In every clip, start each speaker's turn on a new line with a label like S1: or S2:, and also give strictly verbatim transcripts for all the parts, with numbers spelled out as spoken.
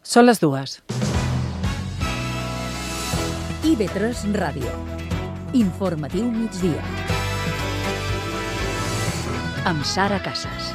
S1: Són les dues.
S2: I ve tres Ràdio. Informatiu migdia. Amb Sara Casas.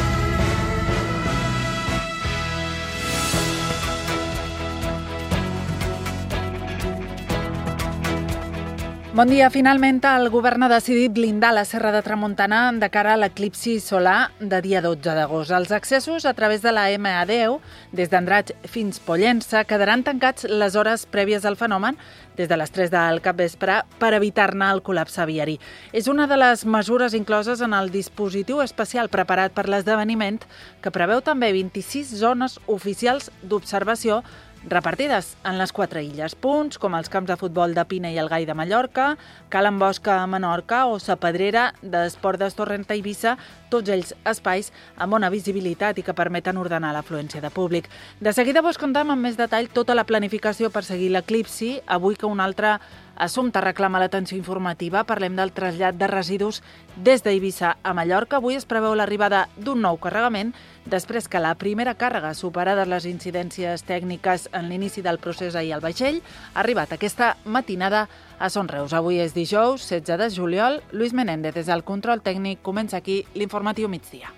S1: Bon dia. Finalment, el govern ha decidit blindar la Serra de Tramuntana de cara a l'eclipsi solar de dia dotze d'agost. Els accessos a través de la ema a deu, des d'Andratx fins Pollença, quedaran tancats les hores prèvies al fenomen, des de les tres del capvespre, per evitar-ne el col·lapse viari. És una de les mesures incloses en el dispositiu especial preparat per l'esdeveniment, que preveu també vint-i-sis zones oficials d'observació repartides en les quatre illes. Punts com els camps de futbol de Pina i el Gai de Mallorca, Cala Ambosca a Menorca o Sa Pedrera d'Esport d'Estorrent a Eivissa, tots ells espais amb bona visibilitat i que permeten ordenar l'afluència de públic. De seguida vos contem amb més detall tota la planificació per seguir l'eclipsi. Avui que un altre assumpte reclama l'atenció informativa, parlem del trasllat de residus des d'Eivissa a Mallorca. Avui es preveu l'arribada d'un nou carregament després que la primera càrrega, superades les incidències tècniques en l'inici del procés ahir al vaixell, ha arribat aquesta matinada a Son Reus. Avui és dijous, setze de juliol. Luis Menéndez, des del control tècnic, comença aquí l'informatiu migdia.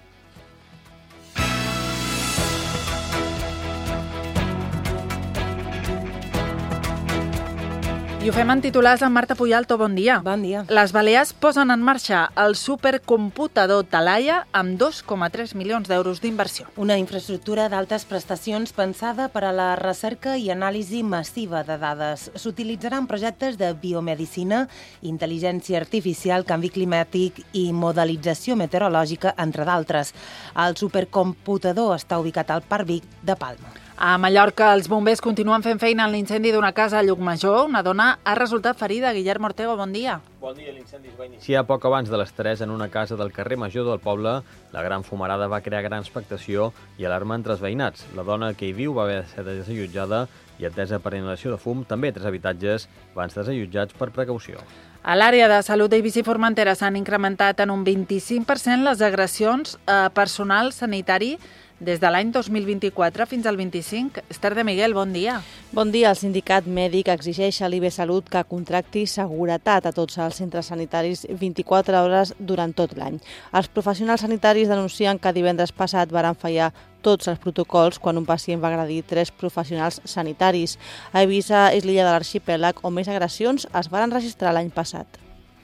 S1: I ho fem en titulars amb Marta Puyalto. Bon dia.
S3: Bon dia.
S1: Les Balears posen en marxa el supercomputador Talaia amb dos coma tres milions d'euros d'inversió.
S3: Una infraestructura d'altes prestacions pensada per a la recerca i anàlisi massiva de dades. S'utilitzarà en projectes de biomedicina, intel·ligència artificial, canvi climàtic i modelització meteorològica, entre d'altres. El supercomputador està ubicat al Parc Vic de Palma.
S1: A Mallorca, els bombers continuen fent feina en l'incendi d'una casa a Llucmajor. Una dona ha resultat ferida. Guillermo Ortego, bon dia.
S4: Bon dia. L'incendi es va iniciar poc abans de les tres en una casa del carrer Major del poble. La gran fumarada va crear gran expectació i alarma entre els veïnats. La dona que hi viu va haver de ser desallotjada i, atesa per inhalació de fum, també tres habitatges van ser desallotjats per precaució.
S1: A l'àrea de salut d'Eivissa i Formentera s'han incrementat en un vint-i-cinc per cent les agressions a personal sanitari des de l'any dos mil vint-i-quatre fins al vint-i-cinc. Esther de Miguel, bon dia.
S5: Bon dia. El sindicat mèdic exigeix a l'I B Salut que contracti seguretat a tots els centres sanitaris vint-i-quatre hores durant tot l'any. Els professionals sanitaris denuncien que divendres passat varen fallar tots els protocols quan un pacient va agredir tres professionals sanitaris. A Eivissa és l'illa de l'arxipèlag on més agressions es varen registrar l'any passat.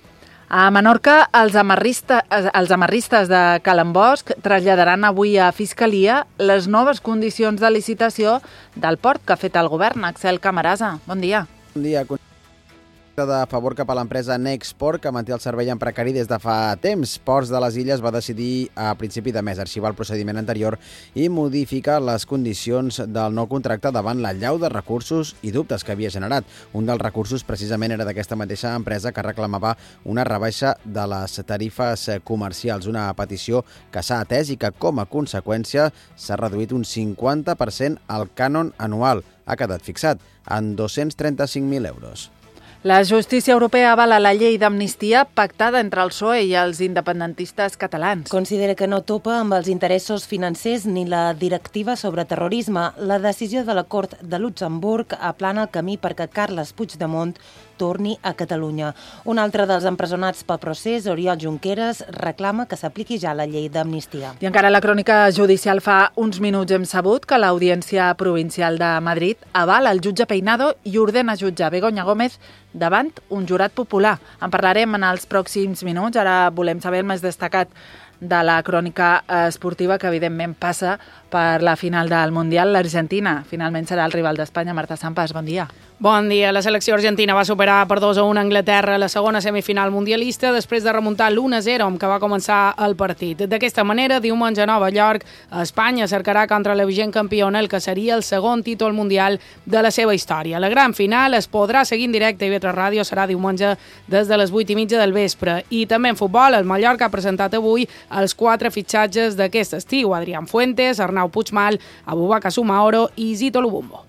S1: A Menorca, els amarristes, els amarristes de Cala Ambosc traslladaran avui a Fiscalia les noves condicions de licitació del port que ha fet el govern. Axel Camarasa, bon dia.
S6: Bon dia. De favor cap a l'empresa Nexport, que manté el servei en precari des de fa temps. Ports de les Illes va decidir a principi de mes arxivar el procediment anterior i modificar les condicions del nou contracte davant la llau de recursos i dubtes que havia generat. Un dels recursos precisament era d'aquesta mateixa empresa que reclamava una rebaixa de les tarifes comercials, una petició que s'ha atès i que com a conseqüència s'ha reduït un cinquanta per cent el cànon anual. Ha quedat fixat en dos-cents trenta-cinc mil euros.
S1: La justícia europea avala la llei d'amnistia pactada entre el P S O E i els independentistes catalans.
S3: Considera que no topa amb els interessos financers ni la directiva sobre terrorisme. La decisió de la Cort de Luxemburg aplana el camí perquè Carles Puigdemont torni a Catalunya. Un altre dels empresonats pel procés, Oriol Junqueras, reclama que s'apliqui ja la llei d'amnistia.
S1: I encara a la crònica judicial, fa uns minuts hem sabut que l'Audiència Provincial de Madrid avala el jutge Peinado i ordena jutjar Begoña Gómez davant un jurat popular. En parlarem en els pròxims minuts. Ara volem saber el més destacat de la crònica esportiva, que evidentment passa per la final del Mundial. L'Argentina finalment serà el rival d'Espanya. Marta Sampas, bon dia.
S7: Bon dia. La selecció argentina va superar per dos a un a Anglaterra a la segona semifinal mundialista després de remuntar l'u a zero amb què va començar el partit. D'aquesta manera, diumenge a Nova York, Espanya cercarà contra la vigent campiona el que seria el segon títol mundial de la seva història. La gran final es podrà seguir en directe i I V tres Ràdio, serà diumenge des de les vuit i mitja del vespre. I també en futbol, el Mallorca ha presentat avui els quatre fitxatges d'aquest estiu: Adrián Fuentes, Arnau Puigmal, Abubakar Soumaoro i Zito Lubumbo.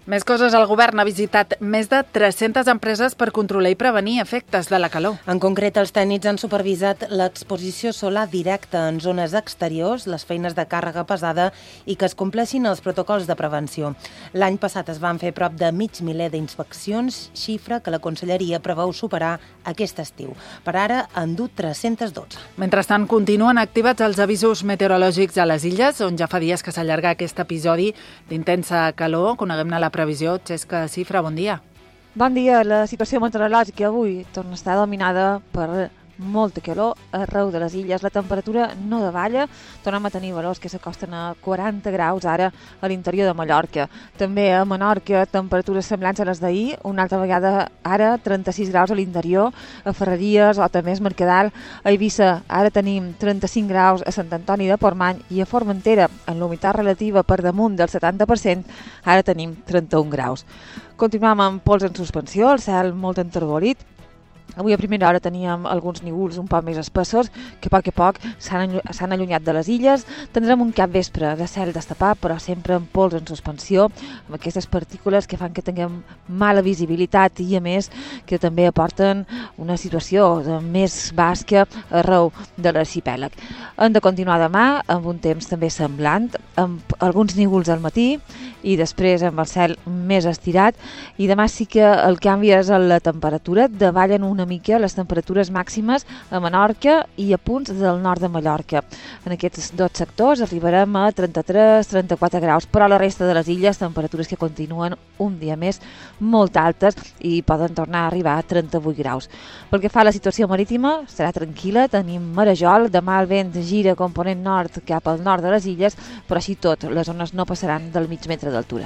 S1: Més coses, el govern ha visitat més de tres-centes empreses per controlar i prevenir efectes de la calor.
S3: En concret, els tècnics han supervisat l'exposició solar directa en zones exteriors, les feines de càrrega pesada i que es compleixin els protocols de prevenció. L'any passat es van fer prop de mig miler d'inspeccions, xifra que la Conselleria preveu superar aquest estiu. Per ara han dut tres-centes dotze.
S1: Mentrestant, continuen activats els avisos meteorològics a les illes, on ja fa dies que s'allarga aquest episodi d'intensa calor. Coneguem-ne la previsió. Xesca Cifra, bon dia.
S8: Bon dia. La situació meteorològica avui torna a estar dominada per molta calor arreu de les illes. La temperatura no davalla, tornem a tenir valors que s'acosten a quaranta graus ara a l'interior de Mallorca. També a Menorca, temperatures semblants a les d'ahir, una altra vegada ara trenta-sis graus a l'interior, a Ferreries o també a Mercadal. A Eivissa ara tenim trenta-cinc graus, a Sant Antoni de Portmany i a Formentera, en l'humitat relativa per damunt del setanta per cent, ara tenim trenta-un graus. Continuem amb pols en suspensió, el cel molt enterbolit. Avui a primera hora teníem alguns núvols un poc més espessos que a poc a poc s'han allunyat de les illes. Tindrem un cap vespre de cel destapat, però sempre amb pols en suspensió, amb aquestes partícules que fan que tinguem mala visibilitat i, a més, que també aporten una situació de més basca arreu de l'arxipèlag. Hem de continuar demà amb un temps també semblant, amb alguns núvols al matí i després amb el cel més estirat. I demà sí que el canvi és a la temperatura, davallen una mica les temperatures màximes a Menorca i a punts del nord de Mallorca. En aquests dos sectors arribarem a trenta-tres a trenta-quatre graus, però a la resta de les illes temperatures que continuen un dia més molt altes i poden tornar a arribar a trenta-vuit graus. Pel que fa a la situació marítima, serà tranquil·la, tenim marejol, demà el vent gira component nord cap al nord de les illes, però així tot, les ones no passaran del mig metre d'altura.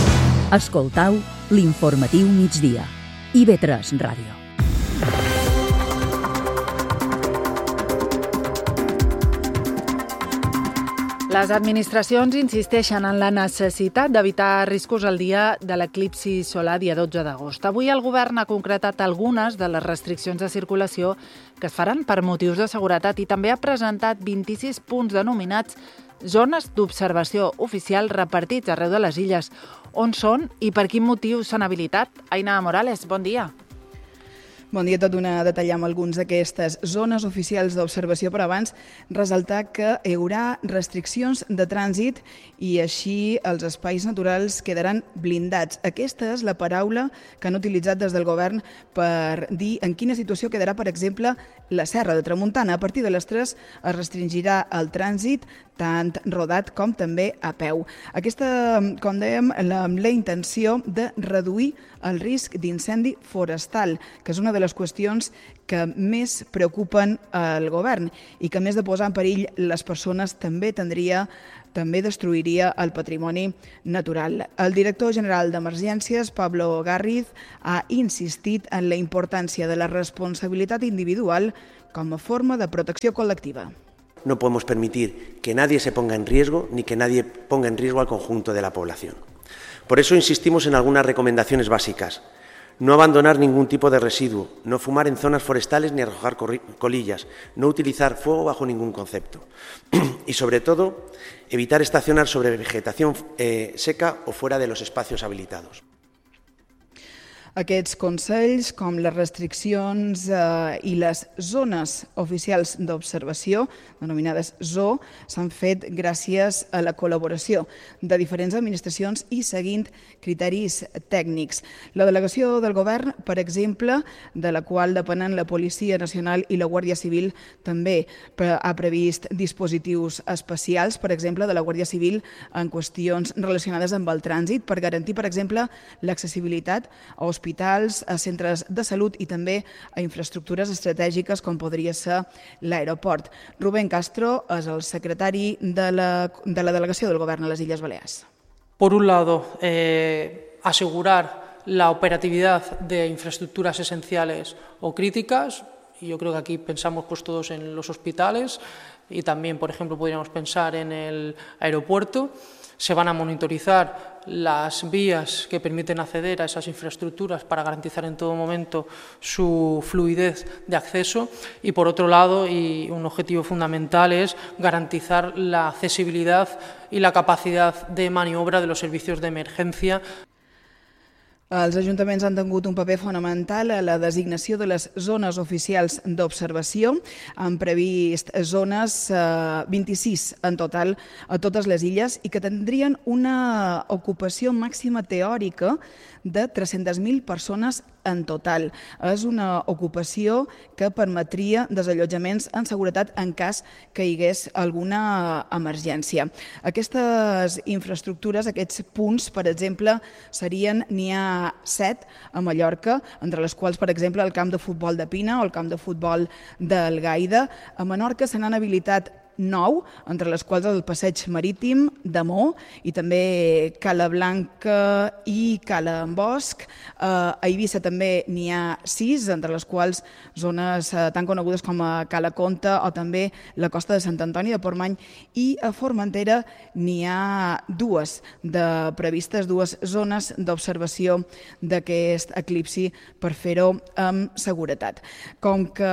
S2: Escoltau l'informatiu migdia. I ve tres Ràdio.
S1: Les administracions insisteixen en la necessitat d'evitar riscos el dia de l'eclipsi solar dia dotze d'agost. Avui el govern ha concretat algunes de les restriccions de circulació que es faran per motius de seguretat i també ha presentat vint-i-sis punts denominats zones d'observació oficial repartits arreu de les illes. On són i per quin motiu s'han habilitat? Aina Morales, bon dia.
S9: Bon dia, tot una detallar amb alguns d'aquestes zones oficials d'observació, però abans ressaltar que hi haurà restriccions de trànsit i així els espais naturals quedaran blindats. Aquesta és la paraula que han utilitzat des del govern per dir en quina situació quedarà, per exemple, la Serra de Tramuntana. A partir de les tres es restringirà el trànsit tant rodat com també a peu. Aquesta, com dèiem, la, amb la intenció de reduir el risc d'incendi forestal, que és una de les qüestions que més preocupen al govern i que, a més de posar en perill les persones, també tindria també destruiria el patrimoni natural. El director general d'Emergències, Pablo Garriz, ha insistit en la importància de la responsabilitat individual com a forma de protecció col·lectiva.
S10: No podemos permitir que nadie se ponga en riesgo ni que nadie ponga en riesgo al conjunto de la población. Por eso insistimos en algunas recomendaciones básicas. No abandonar ningún tipo de residuo, no fumar en zonas forestales ni arrojar colillas, no utilizar fuego bajo ningún concepto. Y sobre todo, evitar estacionar sobre vegetación eh, seca o fuera de los espacios habilitados.
S9: Aquests consells, com les restriccions eh, i les zones oficials d'observació, denominades Z O, s'han fet gràcies a la col·laboració de diferents administracions i seguint criteris tècnics. La delegació del govern, per exemple, de la qual depenen la Policia Nacional i la Guàrdia Civil, també ha previst dispositius especials, per exemple, de la Guàrdia Civil en qüestions relacionades amb el trànsit, per garantir, per exemple, l'accessibilitat a hospitals, hospitals, a centres de salut i també a infraestructures estratègiques com podria ser l'aeroport. Rubén Castro és el secretari de la, de la delegació del govern a les Illes Balears.
S11: Por un lado, eh, asegurar la operatividad de infraestructuras esenciales o críticas. Y yo creo que aquí pensamos pues todos en los hospitales y también, por ejemplo, podríamos pensar en el aeropuerto. Se van a monitorizar las vías que permiten acceder a esas infraestructuras para garantizar en todo momento su fluidez de acceso y, por otro lado, y un objetivo fundamental es garantizar la accesibilidad y la capacidad de maniobra de los servicios de emergencia.
S9: Els ajuntaments han tingut un paper fonamental a la designació de les zones oficials d'observació. Han previst zones, eh, vint-i-sis en total, a totes les illes, i que tindrien una ocupació màxima teòrica de tres-centes mil persones en total. És una ocupació que permetria desallotjaments en seguretat en cas que hi hagués alguna emergència. Aquestes infraestructures, aquests punts, per exemple, serien, n'hi ha set a Mallorca, entre les quals, per exemple, el camp de futbol de Pina o el camp de futbol d'Algaida. A Menorca se n'han habilitat nou, entre les quals el passeig marítim d'Amó i també Cala Blanca i Cala Bosc. A Eivissa també n'hi ha sis, entre les quals zones tan conegudes com a Cala Conta o també la costa de Sant Antoni de Portmany, i a Formentera n'hi ha dues de previstes, dues zones d'observació d'aquest eclipsi per fer-ho amb seguretat. Com que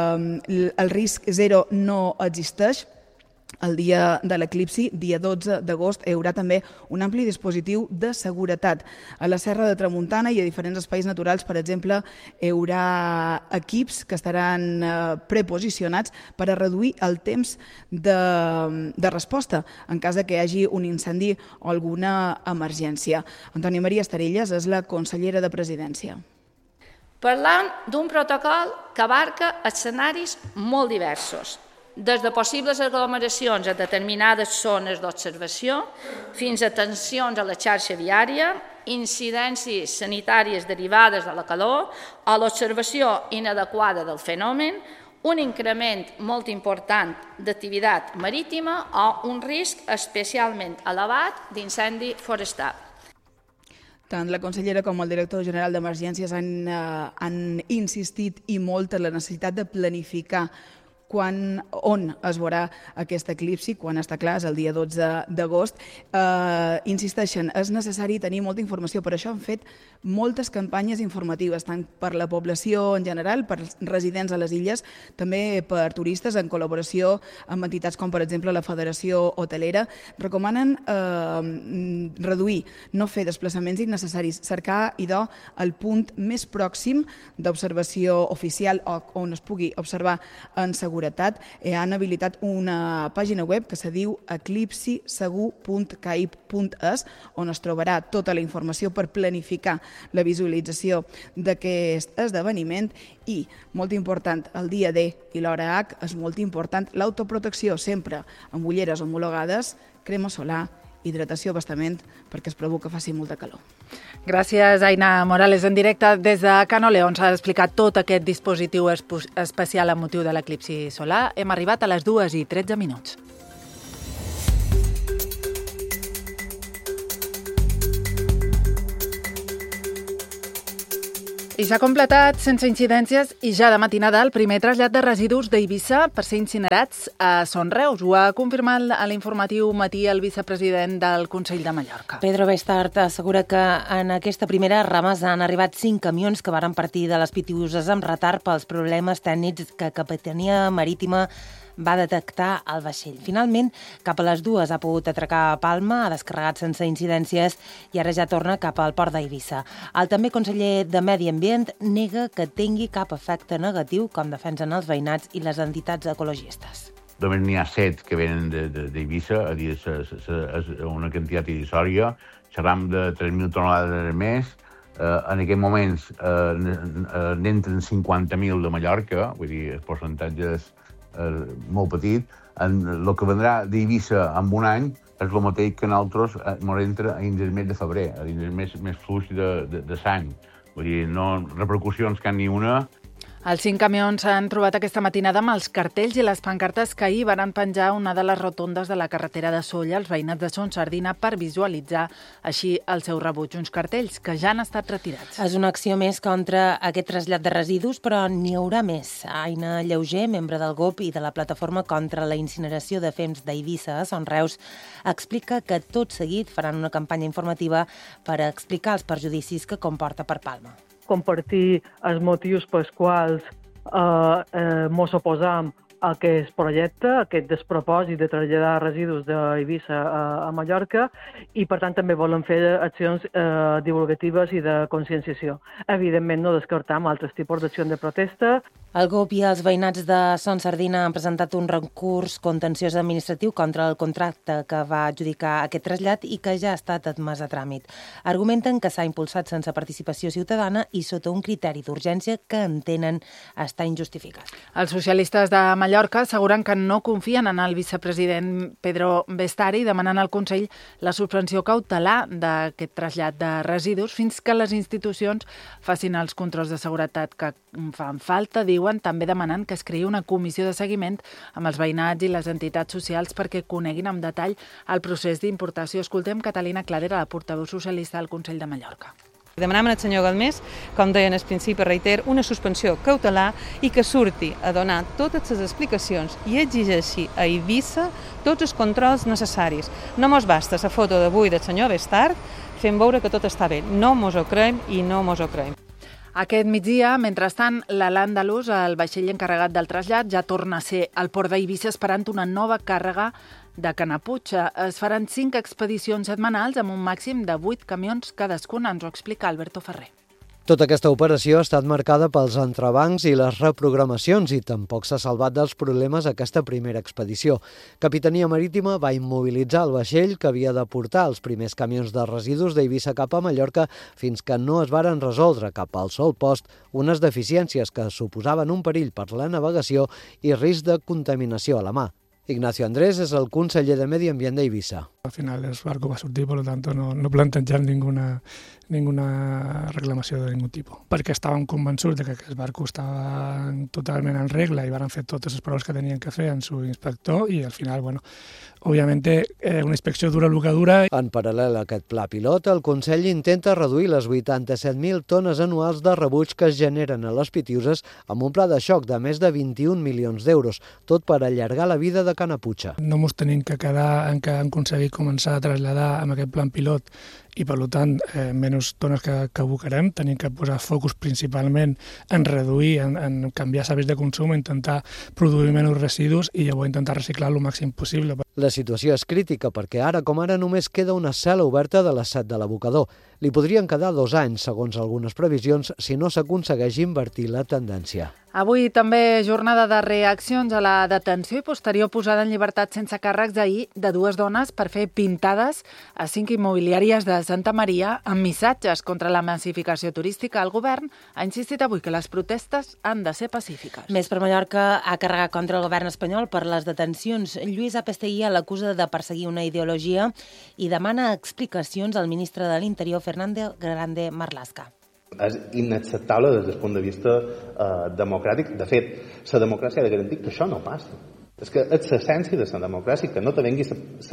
S9: el risc zero no existeix, el dia de l'eclipsi, dia dotze d'agost, hi haurà també un ampli dispositiu de seguretat. A la Serra de Tramuntana i a diferents espais naturals, per exemple, hi haurà equips que estaran preposicionats per a reduir el temps de, de resposta en cas que hi hagi un incendi o alguna emergència. Antònia Maria Estarelles és la consellera de Presidència.
S12: Parlant d'un protocol que abarca escenaris molt diversos, des de possibles aglomeracions a determinades zones d'observació fins a tensions a la xarxa viària, incidències sanitàries derivades de la calor o l'observació inadequada del fenomen, un increment molt important d'activitat marítima o un risc especialment elevat d'incendi forestal.
S9: Tant la consellera com el director general d'Emergències han, eh, han insistit i molt en la necessitat de planificar quan, on es veurà aquest eclipsi, quan està clar, és el dia dotze d'agost. Eh, insisteixen, és necessari tenir molta informació, per això han fet moltes campanyes informatives, tant per la població en general, per residents a les illes, també per turistes, en col·laboració amb entitats com, per exemple, la Federació Hotelera. Recomanen eh, reduir, no fer desplaçaments innecessaris, cercar, idò, el punt més pròxim d'observació oficial o on es pugui observar en seguretat. Han habilitat una pàgina web que se diu eclipsi segur punt caib punt es, on es trobarà tota la informació per planificar la visualització d'aquest esdeveniment. I, molt important, el dia D i l'hora H, és molt important l'autoprotecció, sempre amb ulleres homologades, crema solar, hidratació, abastament, perquè es preveu que faci molta calor.
S1: Gràcies, Aina Morales. En directe des de Cano León s'ha explicat tot aquest dispositiu especial amb motiu de l'eclipsi solar. Hem arribat a les dues i tretze minuts. I s'ha completat sense incidències i ja de matinada el primer trasllat de residus d'Eivissa per ser incinerats a Son Reus. Ho ha confirmat a l'informatiu matí el vicepresident del Consell de Mallorca.
S3: Pedro Bestart assegura que en aquesta primera remesa han arribat cinc camions que varen partir de les Pitiüses amb retard pels problemes tècnics que Capitania Marítima va detectar el vaixell. Finalment, cap a les dues ha pogut atracar a Palma, ha descarregat sense incidències i ara ja torna cap al port d'Eivissa. El també conseller de Medi Ambient nega que tingui cap efecte negatiu, com defensen els veïnats i les entitats ecologistes.
S13: Només n'hi ha set que venen d'Eivissa, a dir, és una quantitat irrisòria. Xerram de tres mil tonelades més. En aquests moments n'entren cinquanta mil de Mallorca, vull dir, el percentatge és molt petit. El que vendrà d'Eivissa en un any és el mateix que nosaltres ens entra dins el mes de febrer, dins el mes més fluix de l'any. Vull dir, no repercussions cap ni una.
S1: Els cinc camions s'han trobat aquesta matinada amb els cartells i les pancartes que ahir van penjar una de les rotondes de la carretera de Sóller als veïnats de Son Sardina per visualitzar així el seu rebuig. Uns cartells que ja han estat retirats.
S3: És una acció més contra aquest trasllat de residus, però n'hi haurà més. Aina Lleuger, membre del G O P i de la Plataforma contra la Incineració de Fems d'Eivissa a Son Reus, explica que tot seguit faran una campanya informativa per explicar els perjudicis que comporta per Palma.
S14: Compartir els motius pels quals eh, eh, mos oposam aquest projecte, aquest despropòsit de traslladar residus d'Eivissa a, a Mallorca i, per tant, també volen fer accions eh, divulgatives i de conscienciació. Evidentment, no descartam altres tipus d'acció de protesta.
S3: El G U P i els veïnats de Son Sardina han presentat un recurs contenciós administratiu contra el contracte que va adjudicar aquest trasllat i que ja ha estat admès a tràmit. Argumenten que s'ha impulsat sense participació ciutadana i sota un criteri d'urgència que entenen està injustificat.
S1: Els socialistes de Mallorca asseguren que no confien en el vicepresident Pedro Bestari, demanant al Consell la suspensió cautelar d'aquest trasllat de residus fins que les institucions facin els controls de seguretat que fan falta, diuen, també demanant que es creï una comissió de seguiment amb els veïnats i les entitats socials perquè coneguin amb detall el procés d'importació. Escoltem Catalina Cladera, la portaveu socialista del Consell de Mallorca.
S15: Demanem al senyor Galmés, com deien al principi, reiter, una suspensió cautelar i que surti a donar totes les explicacions i exigeixi a Eivissa tots els controls necessaris. No mos basta la foto d'avui del senyor Bestard fent veure que tot està bé. No mos ho creiem i no mos ho creiem.
S1: Aquest migdia, mentrestant, l'Al-Àndalus, el vaixell encarregat del trasllat, ja torna a ser al port d'Eivissa esperant una nova càrrega de Canaputxa. Es faran cinc expedicions setmanals amb un màxim de vuit camions cadascuna, ens ho explica Alberto Ferrer.
S16: Tota aquesta operació ha estat marcada pels entrebancs i les reprogramacions i tampoc s'ha salvat dels problemes aquesta primera expedició. Capitania Marítima va immobilitzar el vaixell que havia de portar els primers camions de residus d'Eivissa cap a Mallorca fins que no es varen resoldre cap al sol post unes deficiències que suposaven un perill per la navegació i risc de contaminació a la mà. Ignacio Andrés és el conseller de Medi Ambient d'Eivissa.
S17: Al final el barco va sortir, por lo tanto no, no plantegem ninguna, ninguna reclamació de ningú tipus. Perquè estàvem convençuts de que el barco estava totalment en regla i van fer totes les proves que tenien que fer en su inspector i al final, bueno, òbviamente eh, una inspecció dura el que dura.
S16: En paral·lel a aquest pla pilot, el Consell intenta reduir les vuitanta-set mil tones anuals de rebuig que es generen a les Pitiuses amb un pla de xoc de més de vint-i-un milions d'euros, tot per allargar la vida de Canaputxa.
S17: No ens tenim que quedar en que hem aconseguit començar a traslladar amb aquest plan pilot i, per tant, eh, menys tones que, que abocarem. Tenim que posar focus principalment en reduir, en, en canviar hàbits de consum, intentar produir menys residus i llavors intentar reciclar el màxim possible.
S16: La situació és crítica perquè ara com ara només queda una cel·la oberta de les set de l'abocador. Li podrien quedar dos anys, segons algunes previsions, si no s'aconsegueix invertir la tendència.
S1: Avui també jornada de reaccions a la detenció i posterior posada en llibertat sense càrrecs d'ahir de dues dones per fer pintades a cinc immobiliàries de Santa Maria amb missatges contra la massificació turística. El govern ha insistit avui que les protestes han de ser pacífiques.
S3: Més per Mallorca ha carregat contra el govern espanyol per les detencions. Lluís Apesteguía l'acusa de perseguir una ideologia i demana explicacions al ministre de l'Interior, Fernando Grande Marlaska.
S18: És inacceptable des del punt de vista eh, democràtic. De fet, la democràcia ha de garantir que això no passa. És que és l'essència de la democràcia, que no te vengui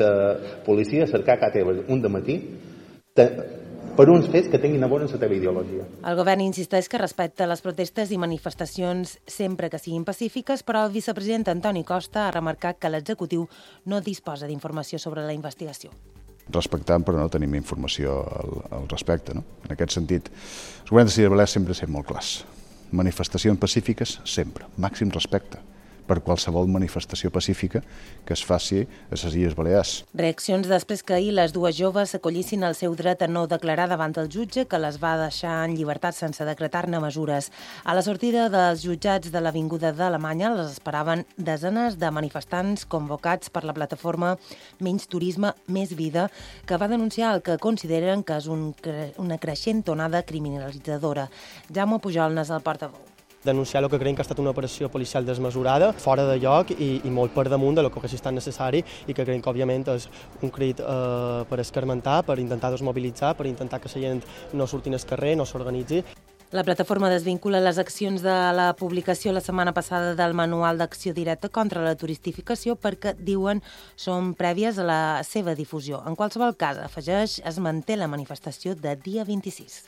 S18: la policia a cercar a teva un dematí te, per uns fets que tinguin a veure amb la teva ideologia.
S3: El govern insisteix que respecta les protestes i manifestacions sempre que siguin pacífiques, però el vicepresident Antoni Costa ha remarcat que l'executiu no disposa d'informació sobre la investigació.
S19: Respectant, però no tenim informació al, al respecte. No? En aquest sentit, el govern de les Illes Balears sempre ha estat molt clars. Manifestacions pacífiques, sempre. Màxim respecte per qualsevol manifestació pacífica que es faci a les Illes Balears.
S3: Reaccions després que ahir les dues joves s'acollissin al seu dret a no declarar davant el jutge, que les va deixar en llibertat sense decretar-ne mesures. A la sortida dels jutjats de l'Avinguda d'Alemanya les esperaven desenes de manifestants convocats per la plataforma Menys Turisme, Més Vida, que va denunciar el que consideren que és un, una creixent onada criminalitzadora. Jaume Pujol n'és el portaveu.
S20: Denunciar el que creiem que ha estat una operació policial desmesurada, fora de lloc i, i molt per damunt de lo que hagués estat necessari i que creiem que, òbviament, és un crit eh, per escarmentar, per intentar desmobilitzar, per intentar que la gent no surti al carrer, no s'organitzi.
S3: La plataforma desvincula les accions de la publicació la setmana passada del Manual d'Acció Directa contra la Turistificació perquè, diuen, són prèvies a la seva difusió. En qualsevol cas, afegeix, es manté la manifestació de dia vint-i-sis.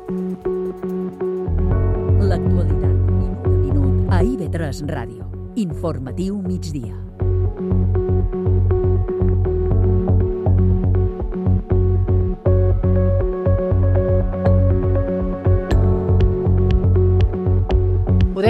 S2: L'actualitat. A I V tres Ràdio. Informatiu migdia.
S1: Ho deia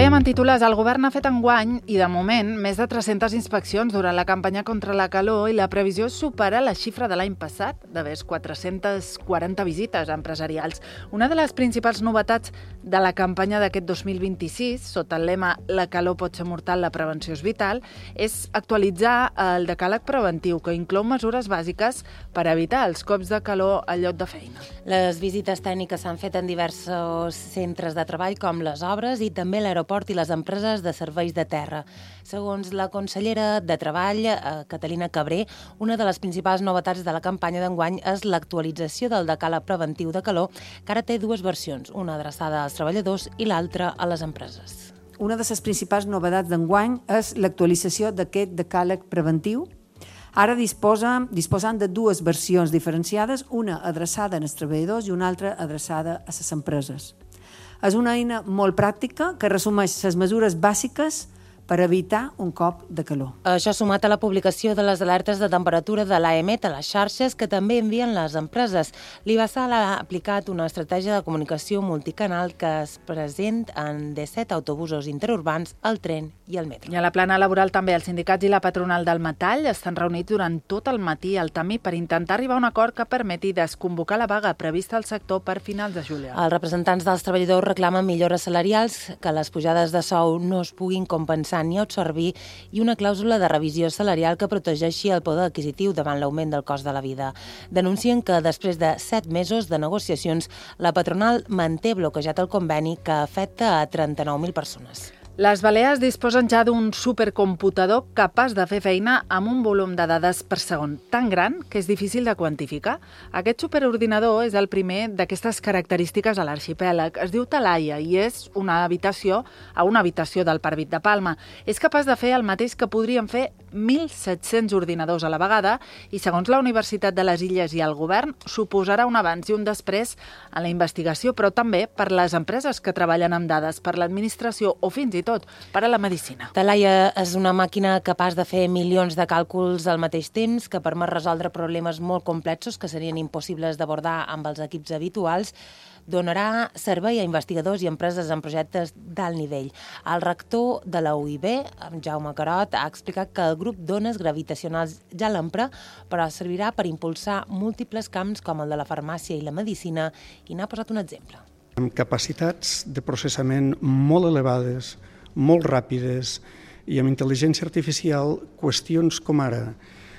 S1: dèiem en titulars, el govern ha fet enguany, i de moment, més de tres-centes inspeccions durant la campanya contra la calor i la previsió és superar la xifra de l'any passat, d'haver quatre-centes quaranta visites empresarials. Una de les principals novetats de la campanya d'aquest dos mil vint-i-sis, sota el lema «La calor pot ser mortal, la prevenció és vital», és actualitzar el decàleg preventiu, que inclou mesures bàsiques per evitar els cops de calor al lloc de feina.
S3: Les visites tècniques s'han fet en diversos centres de treball, com les obres i també l'aeroport i les empreses de serveis de terra. Segons la consellera de Treball, Catalina Cabré, una de les principals novetats de la campanya d'enguany és l'actualització del decàleg preventiu de calor, que ara té dues versions, una adreçada als treballadors i l'altra a les empreses.
S21: Una de les principals novetats d'enguany és l'actualització d'aquest decàleg preventiu. Ara disposa, disposant de dues versions diferenciades, una adreçada als treballadors i una altra adreçada a les empreses. És una eina molt pràctica que resumeix les mesures bàsiques per evitar un cop de calor.
S3: Això sumat a la publicació de les alertes de temperatura de l'A E M E T a les xarxes que també envien les empreses. L'Ibasal ha aplicat una estratègia de comunicació multicanal que es present en disset autobusos interurbans, el tren i el metro.
S1: I a la plana laboral també els sindicats i la patronal del metall estan reunits durant tot el matí al T A M I per intentar arribar a un acord que permeti desconvocar la vaga prevista al sector per finals de juliol.
S3: Els representants dels treballadors reclamen millores salarials, que les pujades de sou no es puguin compensar ni absorbir i una clàusula de revisió salarial que protegeixi el poder adquisitiu davant l'augment del cost de la vida. Denuncien que després de set mesos de negociacions, la patronal manté bloquejat el conveni que afecta a trenta-nou mil persones.
S1: Les Balears disposen ja d'un supercomputador capaç de fer feina amb un volum de dades per segon tan gran que és difícil de quantificar. Aquest superordinador és el primer d'aquestes característiques a l'arxipèlag. Es diu Talaia i és una habitació a una habitació del Parvit de Palma. És capaç de fer el mateix que podrien fer mil set-cents ordinadors a la vegada i, segons la Universitat de les Illes i el govern, suposarà un abans i un després en la investigació, però també per les empreses que treballen amb dades, per l'administració o fins i tot per a la medicina.
S3: Talaia és una màquina capaç de fer milions de càlculs al mateix temps, que permet resoldre problemes molt complexos que serien impossibles d'abordar amb els equips habituals. Donarà servei a investigadors i empreses en projectes d'alt nivell. El rector de la U I B, Jaume Carot, ha explicat que el grup d'ones gravitacionals ja l'empra, però servirà per impulsar múltiples camps com el de la farmàcia i la medicina, i n'ha posat un exemple.
S22: Amb capacitats de processament molt elevades, molt ràpides i amb intel·ligència artificial, qüestions com ara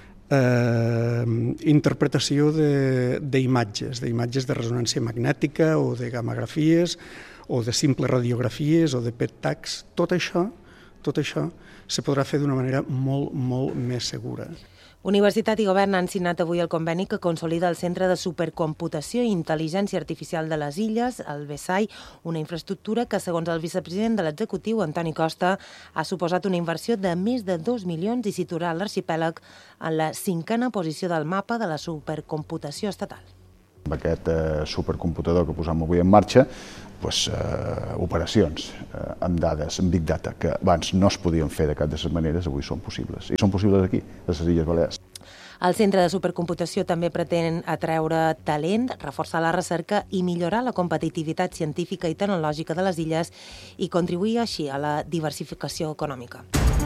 S22: eh, interpretació d'imatges, d'imatges de resonància magnètica o de gamografies o de simples radiografies o de P E T tags, tot això, tot això se podrà fer d'una manera molt, molt més segura.
S3: Universitat i Govern han signat avui el conveni que consolida el Centre de Supercomputació i Intel·ligència Artificial de les Illes, el B S A I, una infraestructura que, segons el vicepresident de l'executiu, Antoni Costa, ha suposat una inversió de més de dos milions i situarà l'arxipèlag en la cinquena posició del mapa de la supercomputació estatal.
S19: Amb aquest eh, supercomputador que posam avui en marxa, pues, eh, operacions eh, amb dades, amb Big Data, que abans no es podien fer de cap de les maneres, avui són possibles. I són possibles aquí, a les Illes Balears.
S3: El Centre de Supercomputació també pretén atreure talent, reforçar la recerca i millorar la competitivitat científica i tecnològica de les illes i contribuir així a la diversificació econòmica.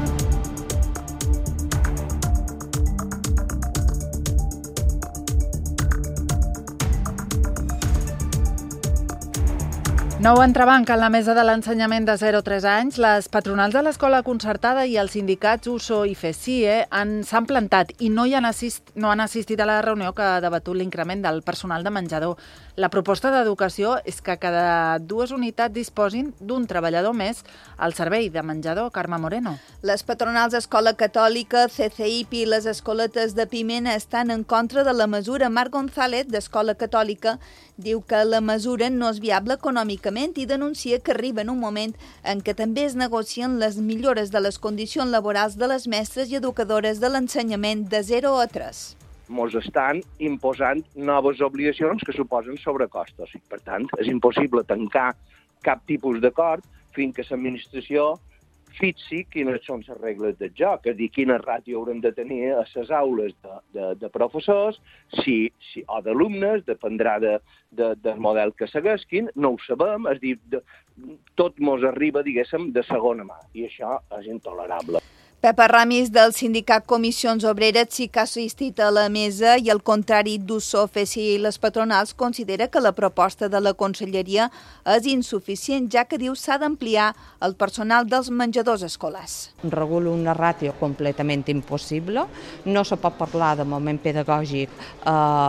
S1: Nou entrebanc en la mesa de l'ensenyament de zero a tres anys. Les patronals de l'escola concertada i els sindicats U S O i FECIE s'han plantat i no, hi han assist, no han assistit a la reunió que ha debatut l'increment del personal de menjador. La proposta d'educació és que cada dues unitats disposin d'un treballador més al servei de menjador. Carme Moreno.
S23: Les patronals Escola Catòlica, C C I P i les escoletes de Pimena estan en contra de la mesura. Marc González, d'Escola Catòlica, diu que la mesura no és viable econòmicament i denuncia que arriba en un moment en què també es negocien les millores de les condicions laborals de les mestres i educadores de l'ensenyament de zero a tres.
S24: Ens estan imposant noves obligacions que suposen sobrecostos. Per tant, és impossible tancar cap tipus d'acord fins que l'administració fixi quines són les regles del joc, és a dir, quina ràtio haurem de tenir a les aules de, de, de professors si, si, o d'alumnes, dependrà de, de, del model que seguesquin, no ho sabem, és a dir, de, tot mos arriba, diguéssim, de segona mà, i això és intolerable.
S23: Pepa Ramis, del sindicat Comissions Obreres, sí que ha assistit a la mesa i, al contrari d'Usso, F S I i les patronals, considera que la proposta de la Conselleria és insuficient, ja que diu s'ha d'ampliar el personal dels menjadors escolars.
S4: Regula una ràtio completament impossible, no se pot parlar de moment pedagògic eh,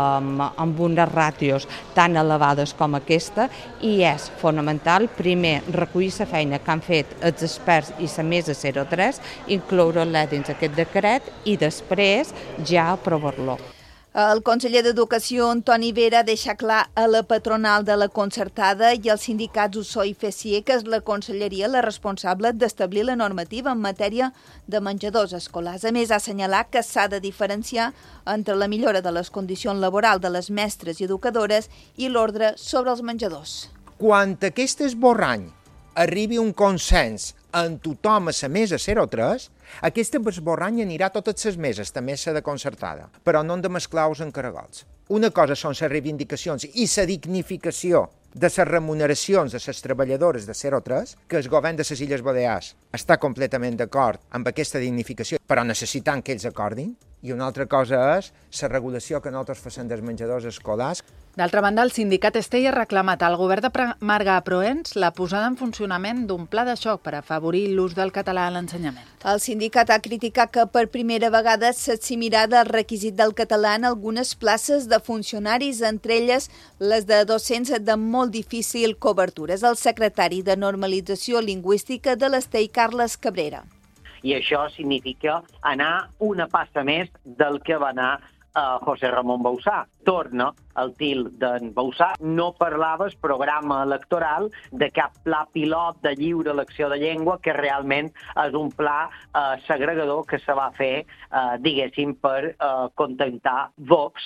S4: amb unes ràtios tan elevades com aquesta, i és fonamental, primer, recollir la feina que han fet els experts i la mesa zero tres, incloure incloure-la dins aquest decret i després ja aprovar-lo.
S23: El conseller d'Educació, Antoni Vera, deixa clar a la patronal de la concertada i als sindicats U S O i F S I que és la Conselleria la responsable d'establir la normativa en matèria de menjadors escolars. A més, ha assenyalat que s'ha de diferenciar entre la millora de les condicions laborals de les mestres i educadores i l'ordre sobre els menjadors.
S5: Quan aquest esborrany arribi un consens en tothom a la mesa zero tres, aquest esborrany anirà a totes les meses, també a la de concertada, però no hem de mesclar-los en caragols. Una cosa són les reivindicacions i la dignificació de les remuneracions de les treballadores de zero tres, que el govern de les Illes Balears està completament d'acord amb aquesta dignificació, però necessitant que ells acordin, i una altra cosa és la regulació que nosaltres fem dels menjadors escolars.
S1: D'altra banda, el sindicat Estella ha reclamat al govern de Marga Proens la posada en funcionament d'un pla de xoc per afavorir l'ús del català a l'ensenyament.
S23: El sindicat ha criticat que per primera vegada s'eximirà del requisit del català en algunes places de funcionaris, entre elles les de docents de molt difícil cobertura. És el secretari de Normalització Lingüística de l'Estell, Carles Cabrera.
S6: I això significa anar una passa més del que va anar uh, José Ramon Bauzá. Torna al til d'en Bauzá. No parlava el programa electoral de cap pla pilot de lliure elecció de llengua, que realment és un pla uh, segregador que se va fer, uh, diguéssim, per uh, contentar Vox.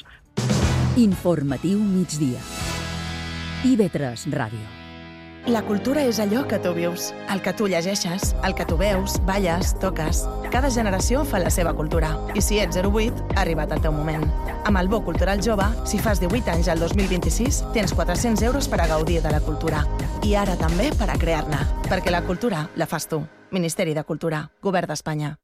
S2: Informatiu migdia. I ve tres Ràdio.
S7: La cultura és allò que tu vius, el que tu llegeixes, el que tu veus, balles, toques. Cada generació fa la seva cultura. I si ets zero vuit, ha arribat el teu moment. Amb el Bo Cultural Jove, si fas divuit anys al dos mil vint-i-sis, tens quatre-cents euros per a gaudir de la cultura. I ara també per a crear-ne. Perquè la cultura la fas tu. Ministeri de Cultura, Govern d'Espanya.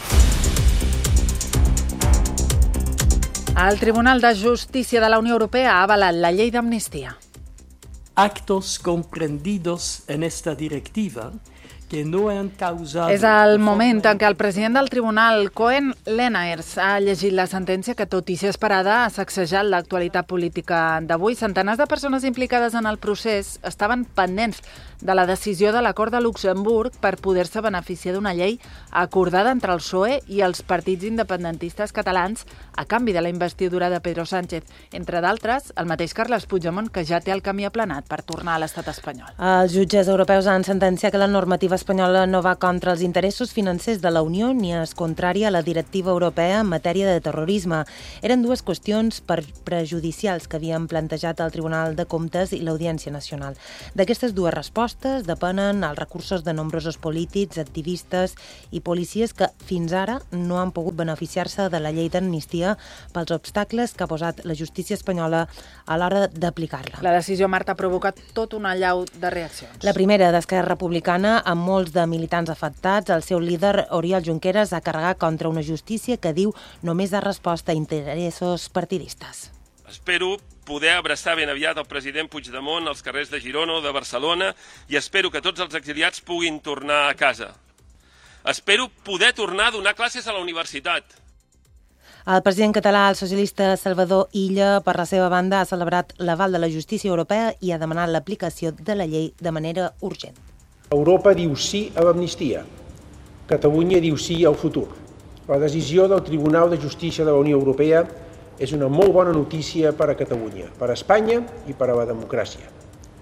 S1: El Tribunal de Justícia de la Unió Europea ha avalat la llei d'amnistia.
S25: Actos comprendidos en esta directiva que no han causado...
S1: És el moment en què el president del tribunal, Koen Lenaers, ha llegit la sentència que, tot i ser esperada, ha sacsejat l'actualitat política d'avui. Centenars de persones implicades en el procés estaven pendents de la decisió de l'Acord de Luxemburg per poder-se beneficiar d'una llei acordada entre el P S O E i els partits independentistes catalans a canvi de la investidura de Pedro Sánchez. Entre d'altres, el mateix Carles Puigdemont, que ja té el camí aplanat per tornar a l'estat espanyol.
S3: Els jutges europeus han sentenciat que la normativa espanyola no va contra els interessos financers de la Unió ni és contrària a la directiva europea en matèria de terrorisme. Eren dues qüestions prejudicials que havien plantejat el Tribunal de Comptes i l'Audiència Nacional. D'aquestes dues respostes depenen els recursos de nombrosos polítics, activistes i policies que fins ara no han pogut beneficiar-se de la llei d'amnistia pels obstacles que ha posat la justícia espanyola a l'hora d'aplicar-la.
S1: La decisió, Marta, ha provocat tot una allau de reaccions.
S3: La primera d'Esquerra Republicana, amb molts de militants afectats. El seu líder, Oriol Junqueras, ha carregat contra una justícia que diu només ha resposta a interessos partidistes.
S26: Espero poder abraçar ben aviat el president Puigdemont als carrers de Girona o de Barcelona i espero que tots els exiliats puguin tornar a casa. Espero poder tornar a donar classes a la universitat.
S3: El president català, el socialista Salvador Illa, per la seva banda, ha celebrat l'aval de la justícia europea i ha demanat l'aplicació de la llei de manera urgent.
S27: Europa diu sí a l'amnistia. Catalunya diu sí al futur. La decisió del Tribunal de Justícia de la Unió Europea és una molt bona notícia per a Catalunya, per a Espanya i per a la democràcia.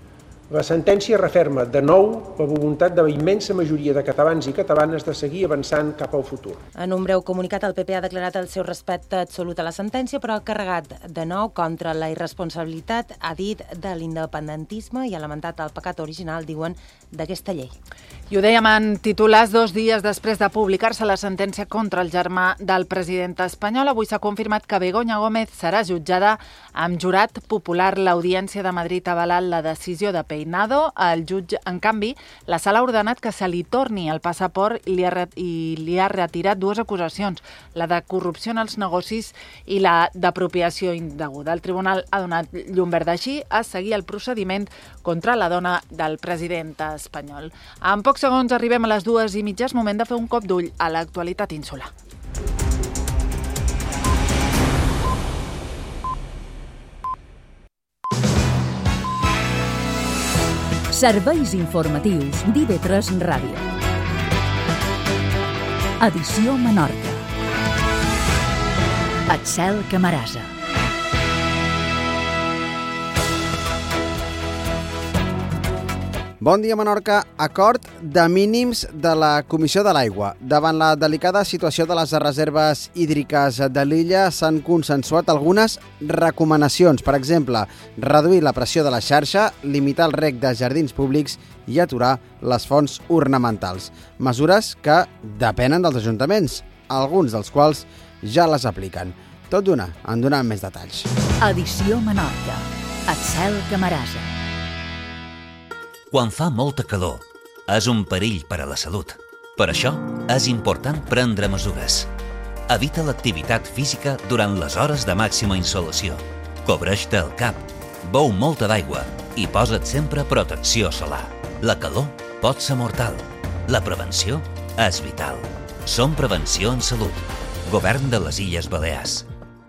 S27: La sentència referma de nou la voluntat de la immensa majoria de catalans i catalanes de seguir avançant cap al futur.
S3: En un breu comunicat, el P P ha declarat el seu respecte absolut a la sentència, però ha carregat de nou contra la irresponsabilitat, ha dit, de l'independentisme i ha lamentat el pecat original, diuen, d'aquesta llei.
S1: I ho dèiem en titulars dos dies després de publicar-se la sentència contra el germà del president espanyol. Avui s'ha confirmat que Begoña Gómez serà jutjada amb jurat popular. L'Audiència de Madrid ha avalat la decisió de Peinado. El jutge, en canvi, la sala ha ordenat que se li torni el passaport i li ha, i li ha retirat dues acusacions, la de corrupció en els negocis i la d'apropiació indeguda. El tribunal ha donat llum verda així a seguir el procediment contra la dona del president espanyol. En pocs segons arribem a les dues i mitja, és moment de fer un cop d'ull a l'actualitat insular.
S2: Serveis informatius d'I V tres Ràdio. Edició Menorca. Axel Camarasa.
S8: Bon dia, Menorca. Acord de mínims de la Comissió de l'Aigua. Davant la delicada situació de les reserves hídriques de l'illa s'han consensuat algunes recomanacions. Per exemple, reduir la pressió de la xarxa, limitar el reg de jardins públics i aturar les fonts ornamentals. Mesures que depenen dels ajuntaments, alguns dels quals ja les apliquen. Tot d'una, en donem més detalls.
S2: Edició Menorca. Axel Camarasa.
S9: Quan fa molta calor, és un perill per a la salut. Per això, és important prendre mesures. Evita l'activitat física durant les hores de màxima insolació. Cobreix-te el cap, beu molta d'aigua i posa't sempre protecció solar. La calor pot ser mortal. La prevenció és vital. Som Prevenció en Salut. Govern de les Illes Balears.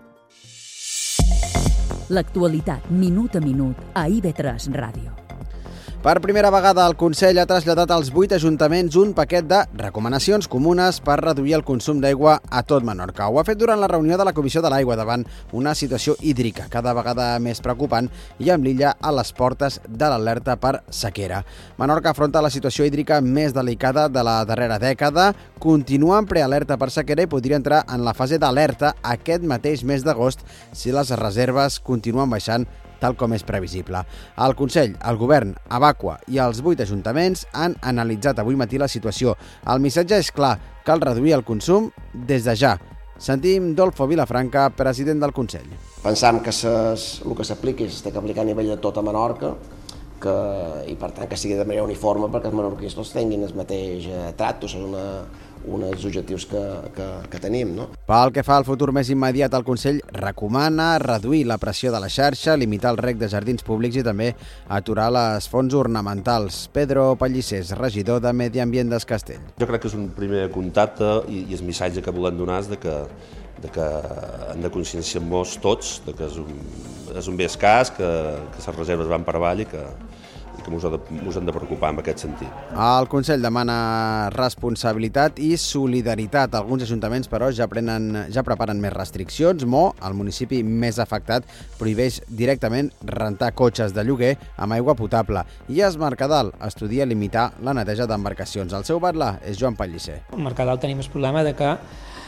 S2: L'actualitat, minut a minut, a I V tres Ràdio.
S8: Per primera vegada, el Consell ha traslladat als vuit ajuntaments un paquet de recomanacions comunes per reduir el consum d'aigua a tot Menorca. Ho ha fet durant la reunió de la Comissió de l'Aigua davant una situació hídrica cada vegada més preocupant i amb l'illa a les portes de l'alerta per sequera. Menorca afronta la situació hídrica més delicada de la darrera dècada, continua en prealerta per sequera i podria entrar en la fase d'alerta aquest mateix mes d'agost si les reserves continuen baixant tal com és previsible. El Consell, el Govern, Abaqua i els vuit ajuntaments han analitzat avui matí la situació. El missatge és clar, cal reduir el consum des de ja. Sentim Dolfo Vilafranca, president del Consell.
S10: Pensam que ses, el que s'apliqui s'ha d'aplicar a nivell de tota Menorca que, i per tant que sigui de manera uniforme perquè els menorquins tots tinguin el mateix eh, tracte, són una uns objectius que, que, que tenim. No?
S8: Pel que fa al futur més immediat, el Consell recomana reduir la pressió de la xarxa, limitar el reg de jardins públics i també aturar les fonts ornamentals. Pedro Pallissés, regidor de Medi Ambient d'Es Castell.
S11: Jo crec que és un primer contacte i, i el missatge que volem donar és de que, de que hem de conscienciar-nos tots de que és un, és un bé escàs, que, que les reserves van per avall i que i que ens hem de preocupar en aquest sentit.
S8: El Consell demana responsabilitat i solidaritat. Alguns ajuntaments, però, ja, prenen, ja preparen més restriccions. Mo, el municipi més afectat, prohibeix directament rentar cotxes de lloguer amb aigua potable. I Es Mercadal estudia limitar la neteja d'embarcacions. El seu batlle és Joan Pellicer.
S12: Al Mercadal tenim el problema de que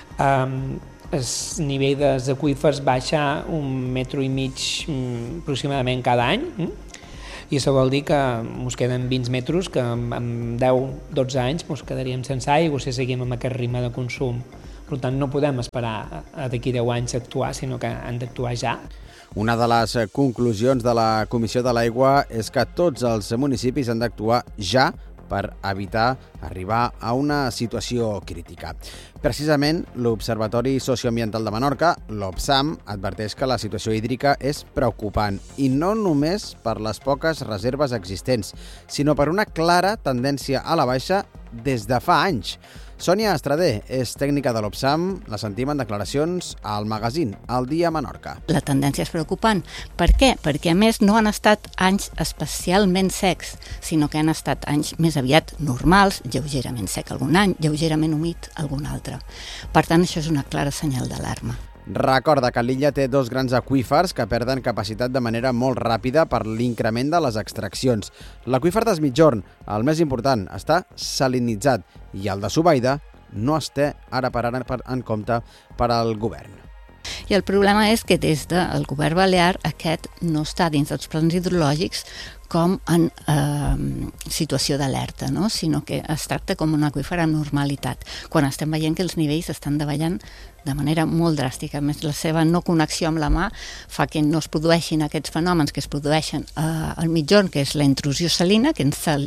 S12: um, el nivell dels aqüífers baixa un metro i mig um, aproximadament cada any, um? I això vol dir que ens queden vint metres que en deu dotze anys ens quedaríem sense aigua si seguim amb aquest ritme de consum. Per tant, no podem esperar a d'aquí deu anys a actuar, sinó que han d'actuar ja.
S8: Una de les conclusions de la Comissió de l'Aigua és que tots els municipis han d'actuar ja per evitar arribar a una situació crítica. Precisament, l'Observatori Socioambiental de Menorca, l'OBSAM, adverteix que la situació hídrica és preocupant i no només per les poques reserves existents, sinó per una clara tendència a la baixa des de fa anys. Sònia Estradé és tècnica de l'OBSAM, la sentim en declaracions al magazín El Dia Menorca.
S13: La tendència és preocupant. Per què? Perquè a més no han estat anys especialment secs, sinó que han estat anys més aviat normals, lleugerament sec algun any, lleugerament humit algun altre. Per tant, això és una clara senyal d'alarma.
S8: Recorda que l'illa té dos grans aqüífers que perden capacitat de manera molt ràpida per l'increment de les extraccions. L'aqüífer d'Es Migjorn, el més important, està salinitzat i el de Subaida no es té ara per ara en compte per al govern.
S13: I el problema és que des del govern balear aquest no està dins dels plans hidrològics com en eh, situació d'alerta, no? Sinó que es tracta com un aqüífer amb normalitat, quan estem veient que els nivells estan davallant de manera molt dràstica. A més, la seva no connexió amb la mà fa que no es produeixin aquests fenòmens que es produeixen eh, al Migjorn, que és la intrusió salina, que ens sal,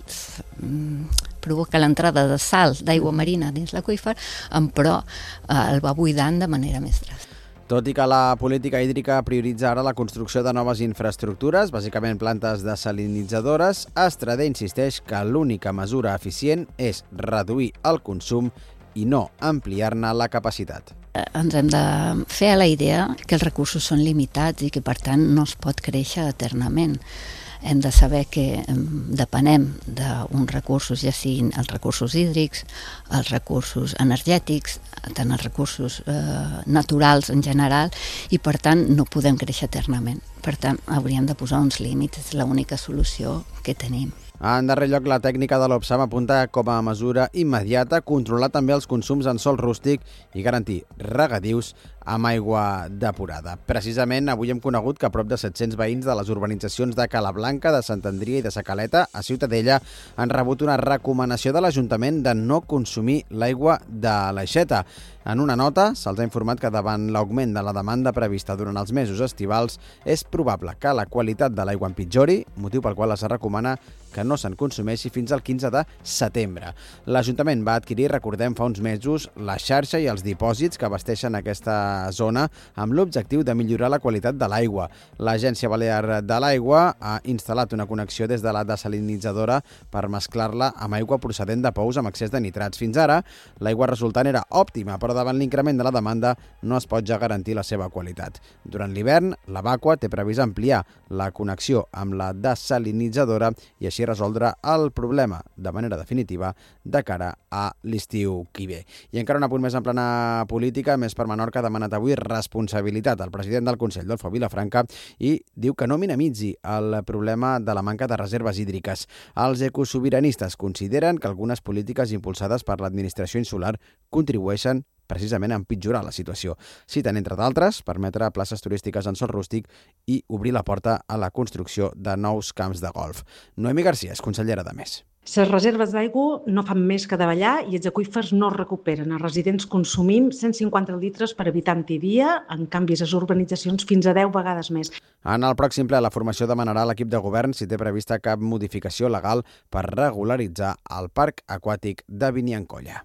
S13: provoca l'entrada de sal d'aigua marina dins l'aqüífer, però eh, el va buidant de manera més dràstica.
S8: Tot i que la política hídrica prioritza ara la construcció de noves infraestructures, bàsicament plantes desalinitzadores, Estradé insisteix que l'única mesura eficient és reduir el consum i no ampliar-ne la capacitat.
S13: Ens hem de fer a la idea que els recursos són limitats i que, per tant, no es pot créixer eternament. Hem de saber que depenem d'uns recursos, ja siguin els recursos hídrics, els recursos energètics, tant els recursos eh, naturals en general, i per tant no podem créixer eternament. Per tant, hauríem de posar uns límits, és l'única solució que tenim.
S8: En darrer lloc, la tècnica de l'Opsam apunta com a mesura immediata controlar també els consums en sòl rústic i garantir regadius amb aigua depurada. Precisament, avui hem conegut que prop de set-cents veïns de les urbanitzacions de Calablanca, de Sant Andria i de Sa Caleta, a Ciutadella, han rebut una recomanació de l'Ajuntament de no consumir l'aigua de l'Aixeta. En una nota, se'ls ha informat que davant l'augment de la demanda prevista durant els mesos estivals, és probable que la qualitat de l'aigua empitjori, motiu pel qual es recomana que no se'n consumeixi fins al quinze de setembre. L'Ajuntament va adquirir, recordem, fa uns mesos, la xarxa i els dipòsits que abasteixen aquesta zona amb l'objectiu de millorar la qualitat de l'aigua. L'Agència Balear de l'Aigua ha instal·lat una connexió des de la desalinitzadora per mesclar-la amb aigua procedent de pous amb excés de nitrats. Fins ara, l'aigua resultant era òptima, però davant l'increment de la demanda no es pot ja garantir la seva qualitat. Durant l'hivern, la Vacua té previst ampliar la connexió amb la desalinitzadora i així resoldre el problema de manera definitiva de cara a l'estiu que ve. I encara un apunt més en plana política, més per Menorca, ha demanat avui responsabilitat al president del Consell, Dolfo Vilafranca, i diu que no minamitzi el problema de la manca de reserves hídriques. Els ecosobiranistes consideren que algunes polítiques impulsades per l'administració insular contribueixen precisament a empitjorar la situació. Citen, entre d'altres, permetre places turístiques en sòl rústic i obrir la porta a la construcció de nous camps de golf. Noemi García és consellera de Més.
S14: Les reserves d'aigua no fan més que davallar i els aqüífers no es recuperen. Els residents consumim cent cinquanta litres per habitant i dia, en canvi les urbanitzacions fins a deu vegades més.
S8: En el pròxim ple, la formació demanarà a l'equip de govern si té prevista cap modificació legal per regularitzar el parc aquàtic de Biniancolla.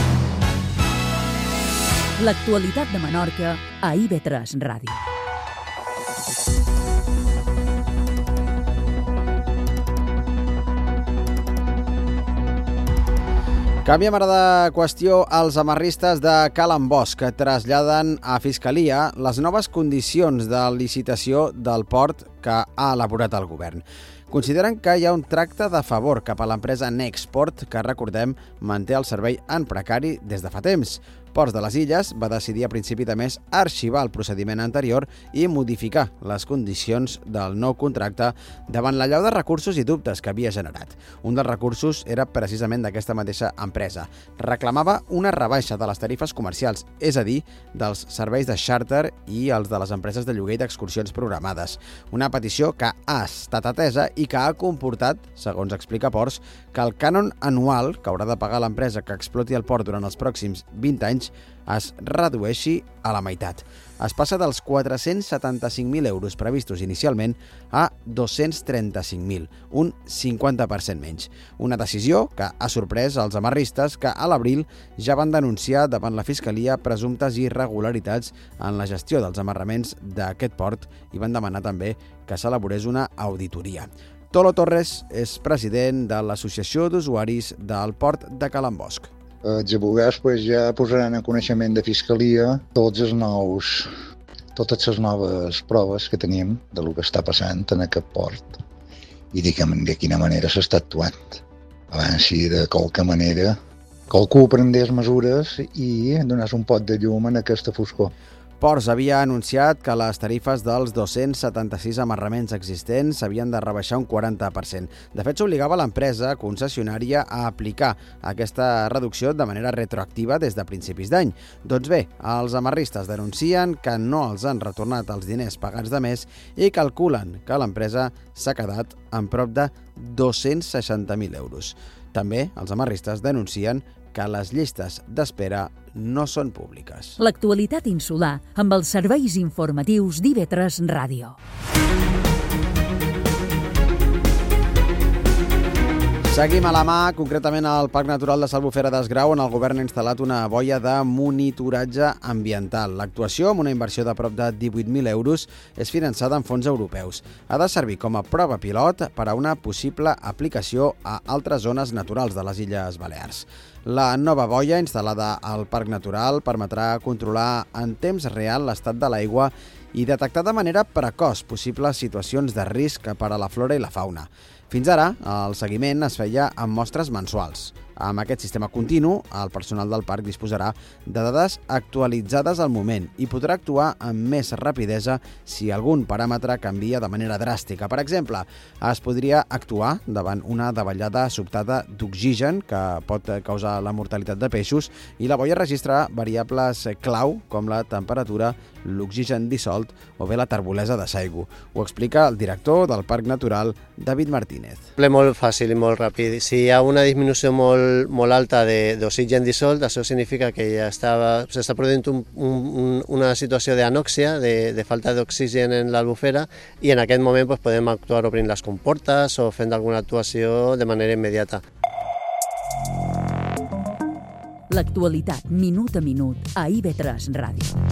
S2: L'actualitat de Menorca a I V tres Ràdio.
S8: Canviem ara de qüestió. Els amarristes de Calen Bosch traslladen a Fiscalia les noves condicions de licitació del port que ha elaborat el govern. Consideren que hi ha un tracte de favor cap a l'empresa Nexport, que, recordem, manté el servei en precari des de fa temps. Ports de les Illes va decidir a principi de mes arxivar el procediment anterior i modificar les condicions del nou contracte davant l'allau de recursos i dubtes que havia generat. Un dels recursos era precisament d'aquesta mateixa empresa. Reclamava una rebaixa de les tarifes comercials, és a dir, dels serveis de xàrter i els de les empreses de lloguer i d'excursions programades. Una petició que ha estat atesa i que ha comportat, segons explica Ports, que el cànon anual que haurà de pagar l'empresa que exploti el port durant els pròxims vint anys es redueixi a la meitat. Es passa dels quatre-cents setanta-cinc mil euros previstos inicialment a dos-cents trenta-cinc mil, un cinquanta per cent menys. Una decisió que ha sorprès els amarristes que a l'abril ja van denunciar davant la Fiscalia presumptes irregularitats en la gestió dels amarraments d'aquest port i van demanar també que s'elaborés una auditoria. Tolo Torres és president de l'Associació d'Usuaris del Port de Calen Bosch.
S15: Els advocats pues, ja posaran a coneixement de Fiscalia tots els nous, totes les noves proves que tenim de lo que està passant en aquest port i de, de quina manera s'està actuant. Abans si de qualque manera qualcú prendés mesures i donés un pot de llum en aquesta foscor.
S8: Ports havia anunciat que les tarifes dels dos-cents setanta-sis amarraments existents s'havien de rebaixar un quaranta per cent. De fet, s'obligava l'empresa concessionària a aplicar aquesta reducció de manera retroactiva des de principis d'any. Doncs bé, els amarristes denuncien que no els han retornat els diners pagats de més i calculen que l'empresa s'ha quedat en prop de dos-cents seixanta mil euros. També els amarristes denuncien que les llistes d'espera no són públiques.
S2: L'actualitat insular amb els serveis informatius d'I V tres Ràdio.
S8: Seguim a la mà, concretament al Parc Natural de s'Albufera des Grau, on el govern ha instal·lat una boia de monitoratge ambiental. L'actuació, amb una inversió de prop de divuit mil euros, és finançada amb fons europeus. Ha de servir com a prova pilot per a una possible aplicació a altres zones naturals de les Illes Balears. La nova boia, instal·lada al Parc Natural, permetrà controlar en temps real l'estat de l'aigua i detectar de manera precoç possibles situacions de risc per a la flora i la fauna. Fins ara, el seguiment es feia amb mostres mensuals. Amb aquest sistema continu, el personal del parc disposarà de dades actualitzades al moment i podrà actuar amb més rapidesa si algun paràmetre canvia de manera dràstica. Per exemple, es podria actuar davant una davallada sobtada d'oxigen que pot causar la mortalitat de peixos i la boia registra variables clau com la temperatura, l'oxigen dissolt o bé la terbolesa de saigo. Ho explica el director del Parc Natural, David Martínez.
S16: És molt fàcil i molt ràpid. Si hi ha una disminució molt molt alta d'oxigen dissolt, això significa que ja s'està produint un, un, una situació d'anòxia, de, de falta d'oxigen en l'albufera, i en aquest moment pues, podem actuar obrint les comportes o fent alguna actuació de manera immediata.
S2: L'actualitat minut a minut a I V tres Ràdio.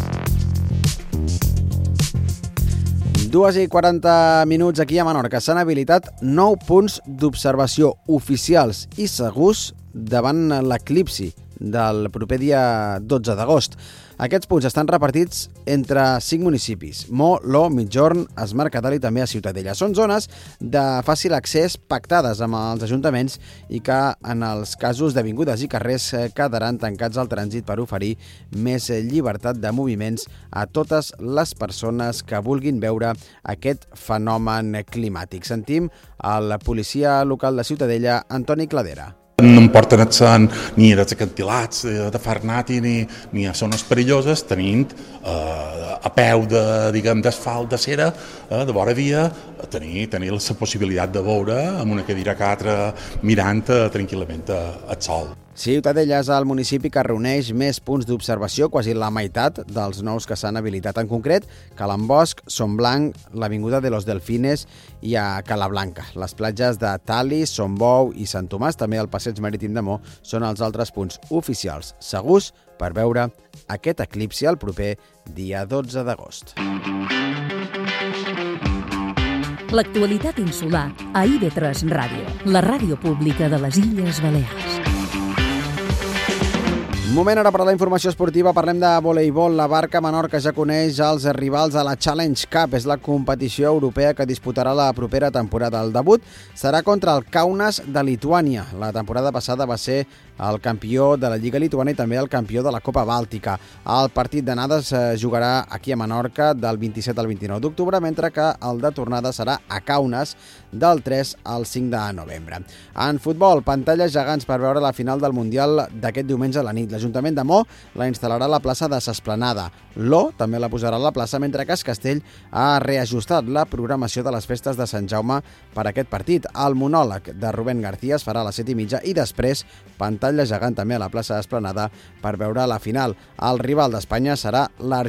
S8: dues i quaranta minuts aquí a Menorca. S'han habilitat nou punts d'observació oficials i segurs davant l'eclipsi del proper dia dotze d'agost. Aquests punts estan repartits entre cinc municipis: Mo, Lo, Migjorn, Es Mercadal i també a Ciutadella. Són zones de fàcil accés pactades amb els ajuntaments i que en els casos d'avingudes i carrers quedaran tancats al trànsit per oferir més llibertat de moviments a totes les persones que vulguin veure aquest fenomen climàtic. Sentim el policia local de Ciutadella, Antoni Cladera.
S17: No em porten ni a acantilats de Farnati ni, ni a zones perilloses, tenint eh, a peu de, diguem, d'asfalt de cera, eh, de vora via, tenir, tenir la possibilitat de veure amb una cadira catra mirant eh, tranquil·lament el sol.
S8: Ciutadella és el municipi que reuneix més punts d'observació, quasi la meitat dels nous que s'han habilitat. En concret, Calambosc, Son Blanc, l'Avinguda de los Delfines i a Calablanca. Les platges de Tali, Son Bou i Sant Tomàs, també el passeig marítim de Mo, són els altres punts oficials segurs per veure aquest eclipsi el proper dia dotze d'agost.
S2: L'actualitat insular a I V tres Ràdio, la ràdio pública de les Illes Balears.
S8: Moment ara per a la informació esportiva. Parlem de voleibol. La Barca Menorca ja coneix els rivals a la Challenge Cup. És la competició europea que disputarà la propera temporada. El debut serà contra el Kaunas de Lituània. La temporada passada va ser el campió de la Lliga Lituana i també el campió de la Copa Bàltica. El partit d'anada es jugarà aquí a Menorca del vint-i-set al vint-i-nou d'octubre, mentre que el de tornada serà a Kaunas del tres al cinc de novembre. En futbol, pantalles gegants per veure la final del Mundial d'aquest diumenge a la nit. L'Ajuntament de Mo la instal·larà a la plaça de s'Esplanada. L'O també la posarà a la plaça, mentre que Es Castell ha reajustat la programació de les festes de Sant Jaume per aquest partit. El monòleg de Rubén García es farà a les set i mitja i després pantalla gegant també a la plaça d'Esplanada per veure la final. El rival d'Espanya serà l'Argentina.